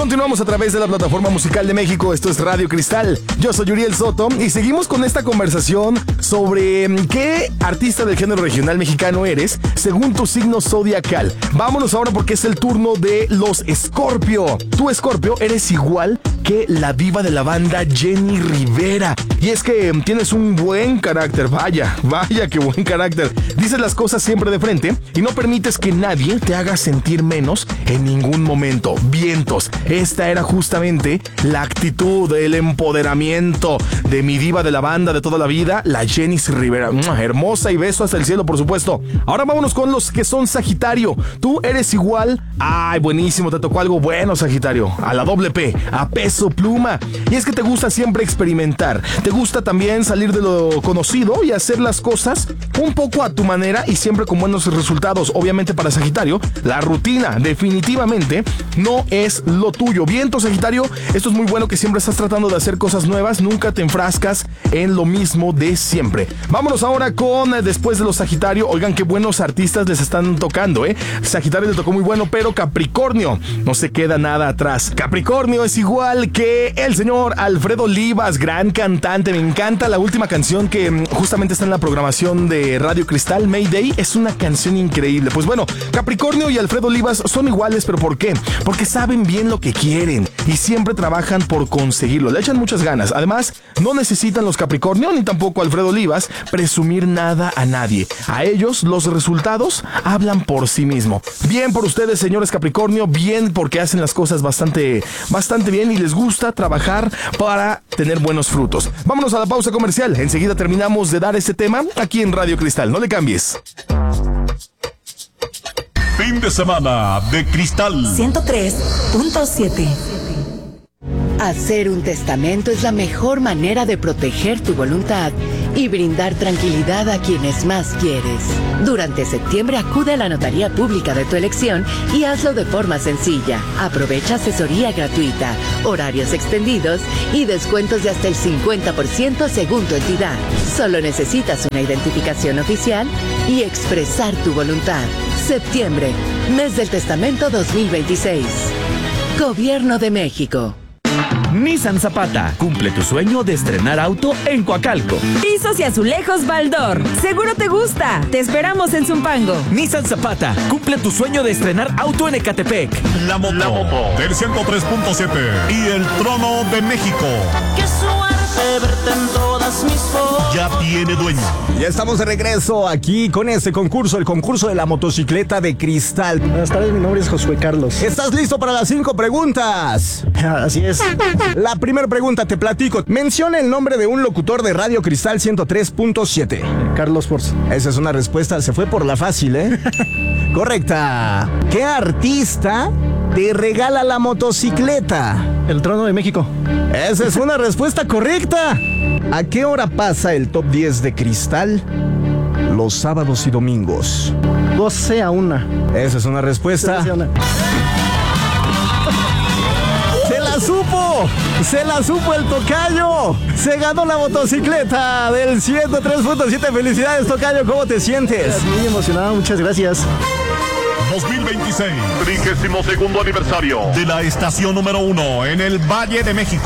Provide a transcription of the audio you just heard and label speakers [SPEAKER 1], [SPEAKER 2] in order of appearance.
[SPEAKER 1] Continuamos a través de la plataforma musical de México. Esto es Radio Cristal. Yo soy Uriel Soto y seguimos con esta conversación sobre qué artista del género regional mexicano eres según tu signo zodiacal. Vámonos ahora porque es el turno de los Escorpio. Tú, Escorpio, eres igual que la diva de la banda Jenny Rivera. Y es que tienes un buen carácter. Vaya que buen carácter. Dices las cosas siempre de frente y no permites que nadie te haga sentir menos en ningún momento. Vientos. Esta era justamente la actitud, el empoderamiento de mi diva de la banda de toda la vida, la Jenny Rivera. Hermosa y beso hasta el cielo, por supuesto. Ahora vámonos con los que son Sagitario. Tú eres igual. Ay, buenísimo, te tocó algo bueno, Sagitario. A la doble P, a peso pluma. Y es que te gusta siempre experimentar. Te gusta también salir de lo conocido y hacer las cosas un poco a tu manera y siempre con buenos resultados. Obviamente para Sagitario, la rutina definitivamente no es lo tuyo. Viento, Sagitario, esto es muy bueno, que siempre estás tratando de hacer cosas nuevas, nunca te enfrascas en lo mismo de siempre. Vámonos ahora con, después de los Sagitario, oigan qué buenos artistas les están tocando, Sagitario le tocó muy bueno, pero Capricornio no se queda nada atrás. Capricornio es igual que el señor Alfredo Olivas, gran cantante. Me encanta la última canción que justamente está en la programación de Radio Cristal, Mayday, es una canción increíble. Pues bueno, Capricornio y Alfredo Olivas son iguales, pero ¿por qué? Porque saben bien lo que quieren y siempre trabajan por conseguirlo, le echan muchas ganas. Además, no necesitan los Capricornio ni tampoco Alfredo Olivas presumir nada a nadie. A ellos los resultados hablan por sí mismo. Bien por ustedes, señores Capricornio, bien porque hacen las cosas bastante bien y les gusta trabajar para tener buenos frutos. Vámonos a la pausa comercial. Enseguida terminamos de dar este tema aquí en Radio Cristal. No le cambies.
[SPEAKER 2] Fin de semana de Cristal
[SPEAKER 3] 103.7.
[SPEAKER 4] Hacer un testamento es la mejor manera de proteger tu voluntad y brindar tranquilidad a quienes más quieres. Durante septiembre acude a la notaría pública de tu elección y hazlo de forma sencilla. Aprovecha asesoría gratuita, horarios extendidos y descuentos de hasta el 50% según tu entidad. Solo necesitas una identificación oficial y expresar tu voluntad. Septiembre, mes del testamento 2026. Gobierno de México.
[SPEAKER 5] Nissan Zapata, cumple tu sueño de estrenar auto en Coacalco.
[SPEAKER 3] Pisos y azulejos Baldor. Seguro te gusta. Te esperamos en Zumpango.
[SPEAKER 5] Nissan Zapata, cumple tu sueño de estrenar auto en Ecatepec.
[SPEAKER 2] La moto del 103.7 y el trono de México.
[SPEAKER 6] Qué suerte verte en todas mis fotos.
[SPEAKER 2] Ya tiene dueño.
[SPEAKER 1] Ya estamos de regreso aquí con este concurso, el concurso de la motocicleta de Cristal.
[SPEAKER 7] Buenas tardes, mi nombre es Josué Carlos.
[SPEAKER 1] ¿Estás listo para las 5 preguntas?
[SPEAKER 7] Así es.
[SPEAKER 1] La primera pregunta, te platico. Menciona el nombre de un locutor de Radio Cristal 103.7.
[SPEAKER 7] Carlos Forza.
[SPEAKER 1] Esa es una respuesta, se fue por la fácil, Correcta. ¿Qué artista te regala la motocicleta?
[SPEAKER 7] El Trono de México.
[SPEAKER 1] Esa es una respuesta correcta. ¿A qué hora pasa el top 10 de Cristal? Los sábados y domingos.
[SPEAKER 7] 12-1.
[SPEAKER 1] Esa es una respuesta.
[SPEAKER 7] 12-1.
[SPEAKER 1] ¡Se la supo el tocayo! ¡Se ganó la motocicleta del 103.7! ¡Felicidades, tocayo! ¿Cómo te sientes?
[SPEAKER 7] Muy emocionado, muchas gracias.
[SPEAKER 2] 2026, 32º aniversario de la estación número 1 en el Valle de México.